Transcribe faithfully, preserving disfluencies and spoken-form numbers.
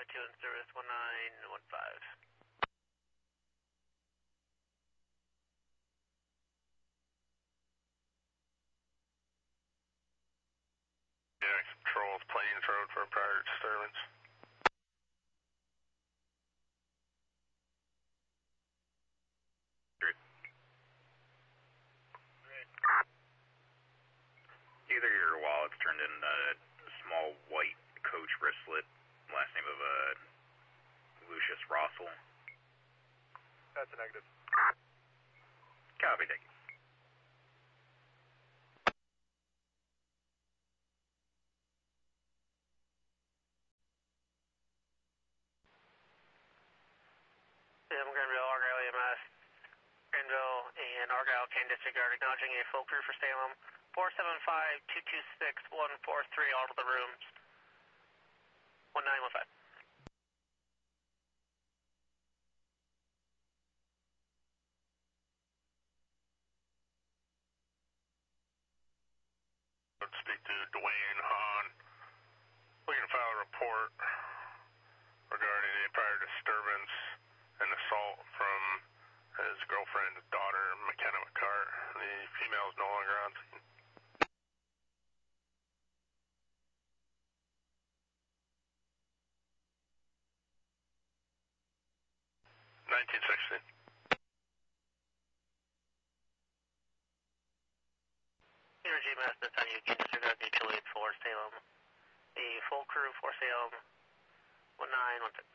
five two in service, one nine one five. Yeah, control of Plains Road for a prior disturbance. Either your wallet's turned in a small white coach wristlet, last name of uh, Lucius Rossel. That's a negative. Copy, thank you. Sam Granville, Argyle E M S. Granville and Argyle can disregard, acknowledging a full crew for Salem. four seven five, two two six, one four three, all to the rooms. one nine one five. Let's speak to Dwayne Hahn. We can file a report regarding a prior disturbance and assault from his girlfriend's daughter, McKenna McCart. The female is no longer on scene. nineteen sixteen. Energy Mass, this time you can disregard mutual aid for Salem. The full crew for Salem, one nine one six.